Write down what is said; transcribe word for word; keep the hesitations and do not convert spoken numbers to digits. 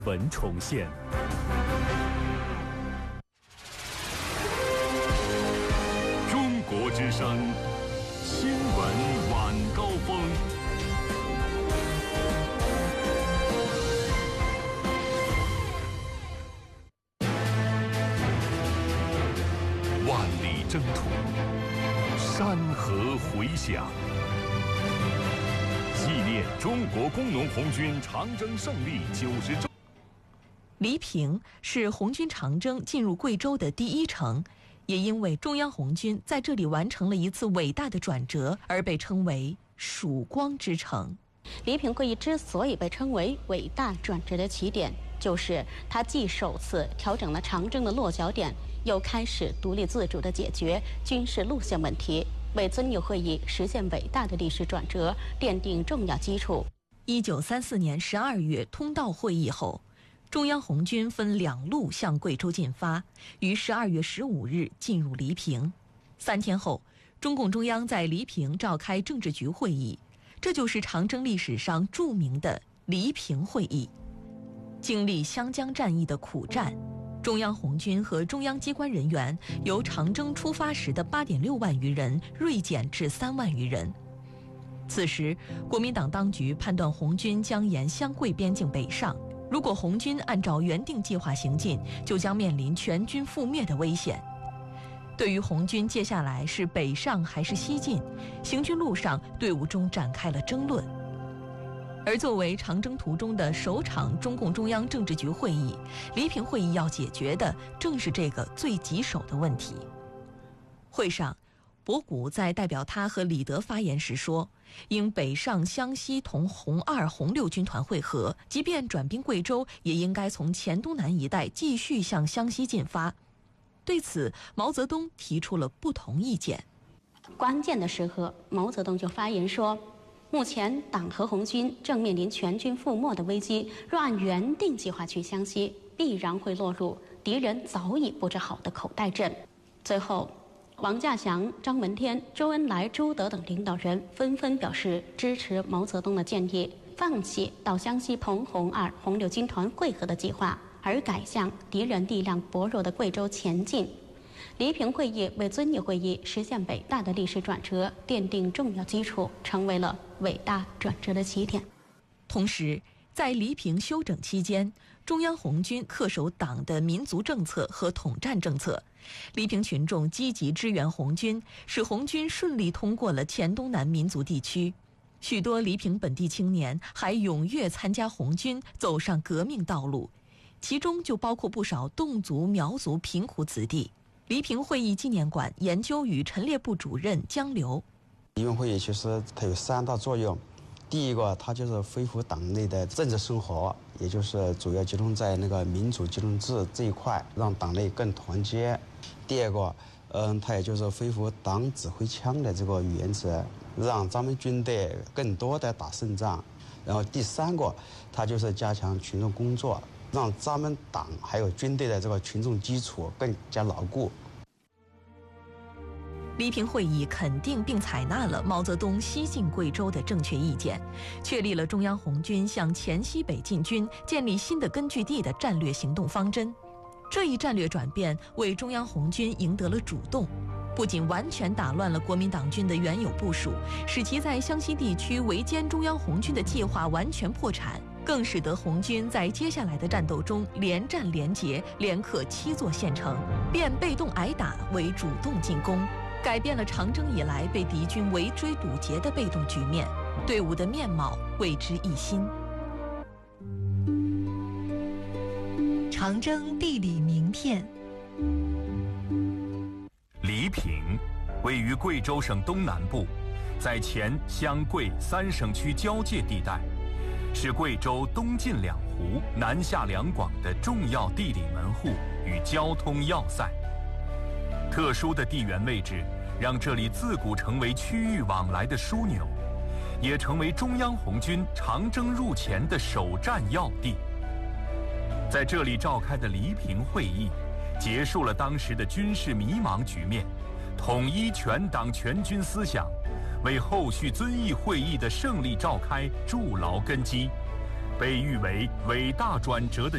文重现。中国之声新闻晚高峰。万里征途，山河回响。纪念中国工农红军长征胜利九十周。 黎平是红军长征进入贵州的第一城，也因为中央红军在这里完成了一次伟大的转折，而被称为曙光之城。 黎平会议之所以被称为伟大转折的起点，就是它既首次调整了长征的落脚点，又开始独立自主地解决军事路线问题，为遵义会议实现伟大的历史转折奠定重要基础。 一九三四年十二月通道会议后，中央红军分两路向贵州进发，于十二月十五日进入黎平。三天后，中共中央在黎平召开政治局会议，这就是长征历史上著名的黎平会议。经历湘江战役的苦战，中央红军和中央机关人员由长征出发时的八点六万余人锐减至三万余人。此时，国民党当局判断红军将沿湘桂边境北上，如果红军按照原定计划行进，就将面临全军覆灭的危险。对于红军接下来是北上还是西进，行军路上队伍中展开了争论。而作为长征途中的首场中共中央政治局会议，黎平会议要解决的正是这个最棘手的问题。会上，博古在代表他和李德发言时说，应北上湘西同红二、红六军团会合，即便转兵贵州，也应该从黔东南一带继续向湘西进发。对此，毛泽东提出了不同意见。 关键的时刻，毛泽东就发言说，目前党和红军正面临全军覆没的危机，若按原定计划去湘西，必然会落入敌人早已布置好的口袋阵。最后，王稼祥、张闻天、周恩来、朱德等领导人纷纷表示支持毛泽东的建议，放弃到湘西同红二、红六军团会合的计划，而改向敌人力量薄弱的贵州前进。黎平会议为遵义会议实现伟大的历史转折奠定重要基础，成为了伟大转折的起点。 同时，在黎平休整期间，中央红军恪守党的民族政策和统战政策，黎平群众积极支援红军，使红军顺利通过了黔东南民族地区。许多黎平本地青年还踊跃参加红军，走上革命道路，其中就包括不少侗族、苗族贫苦子弟。黎平会议纪念馆研究与陈列部主任江流， 黎平会议其实它有三大作用。第一个，它就是恢复党内的政治生活，也就是主要集中在那个民主集中制这一块，让党内更团结。第二个，嗯，它也就是恢复党指挥枪的这个原则，让咱们军队更多的打胜仗。然后第三个，它就是加强群众工作，让咱们党还有军队的这个群众基础更加牢固。 黎平会议肯定并采纳了毛泽东西进贵州的正确意见，确立了中央红军向黔西北进军、建立新的根据地的战略行动方针。这一战略转变为中央红军赢得了主动，不仅完全打乱了国民党军的原有部署，使其在湘西地区围歼中央红军的计划完全破产，更使得红军在接下来的战斗中连战连捷，连克七座县城，变被动挨打为主动进攻，改变了长征以来被敌军围追堵截的被动局面，队伍的面貌为之一新。 长征地理名片。 黎平位于贵州省东南部，在黔湘桂三省区交界地带，是贵州东进两湖、南下两广的重要地理门户与交通要塞。特殊的地缘位置让这里自古成为区域往来的枢纽，也成为中央红军长征入黔的首战要地。在这里召开的黎平会议，结束了当时的军事迷茫局面，统一全党全军思想，为后续遵义会议的胜利召开筑牢根基，被誉为伟大转折的